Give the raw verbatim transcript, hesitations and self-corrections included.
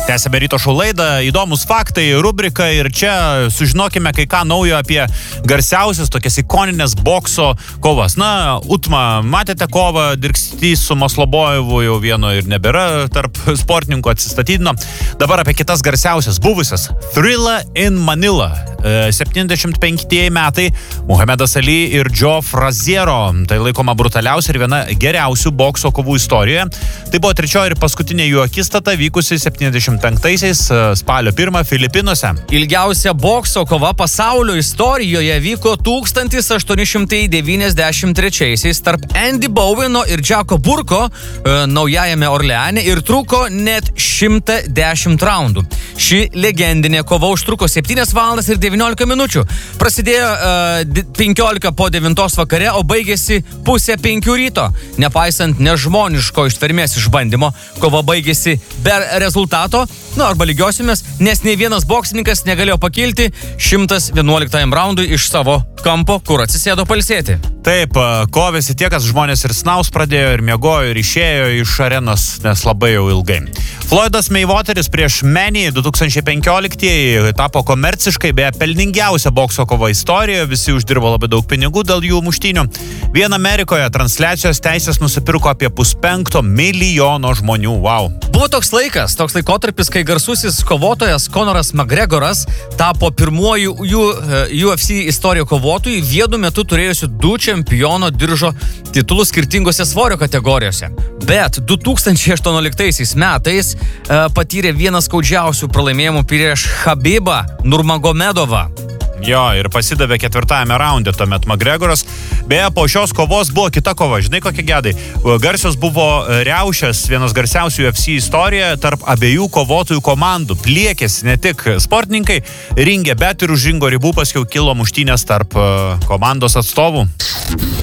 Tęsime ryto šou laidą, įdomus faktai, rubrika ir čia sužinokime kai ką naujo apie garsiausias tokias ikoninės bokso kovas. Na, Utma, matėte kovą, Dirkstys su Maslobojevu jau vieno ir nebėra tarp sportininkų atsistatydino. Dabar apie kitas garsiausias buvusias. Thriller in Manila, septyniasdešimt penktieji metai, Muhamedas Ali ir Joe Fraziero. Tai laikoma brutaliausia ir viena geriausių bokso kovų istorijoje. Tai buvo trečioji ir paskutinė jų akistata vykusi septyniasdešimt penktaisiais spalio pirmą Filipinuose. Ilgiausia bokso kova pasaulio istorijoje vyko tūkstantis aštuoni šimtai devyniasdešimt trečiaisiais tarp Andy Boweno ir Jacko Burko e, naujajame Orleane ir truko net šimtą dešimt raundų. Ši legendinė kova užtruko septynias valandas ir devyniolika minučių. Prasidėjo e, penkiolika po devintos vakare, o baigėsi pusę penkių ryto. Nepaisant nežmoniško ištvermės išbandymo, kova baigėsi be rezultato, nu arba lygiosimės, nes nei vienas boksininkas negalėjo pakilti šimtas vienuoliktajam raundui iš savo kampo, kur atsisėdo pailsėti. Taip, kovėsi tie, kas žmonės ir snaus pradėjo, ir miegojo, ir išėjo iš arenos, nes labai jau ilgai. Floydas Mayweateris prieš Manny du tūkstančiai penkioliktieji tapo komerciškai beje pelningiausia bokso kova istorijoje, visi uždirbo labai daug pinigų dėl jų muštynių. Vien Amerikoje transliacijos teisės nusipirko apie puspenkto milijono žmonių. Wow. Buvo toks laikas, toks laikotarpis, kai garsusis kovotojas Conoras McGregoras tapo pirmuoju U F C istorijų kovotojų, vienu metu turėjusiu du čempiono diržo titulus skirtingose svorio kategorijose. Bet du tūkstančiai aštuonioliktaisiais metais e, patyrė vienas skaudžiausių pralaimėjimų prieš Khabibą Nurmagomedovą. Jo, ir pasidavė ketvirtajame raunde tuomet McGregoras. Beje, po šios kovos buvo kita kova. Žinai, kokie gedai? Garsios buvo riaušės, vienas garsiausių U F C istorijoje tarp abiejų kovotojų komandų. Pliekėsi ne tik sportininkai ringe, bet ir už ringo ribų paskiau kilo muštynės tarp komandos atstovų.